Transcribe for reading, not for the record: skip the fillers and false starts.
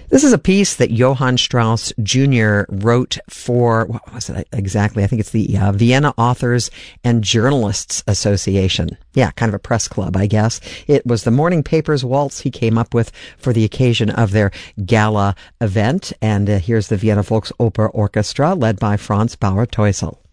This is a piece that Johann Strauss Jr. wrote for, what was it exactly? I think it's the Vienna Authors and Journalists Association. Yeah, kind of a press club, I guess. It was the Morning Papers Waltz he came up with for the occasion of their gala event. And here's the Vienna Volksoper Orchestra led by Franz Bauer-Teusel.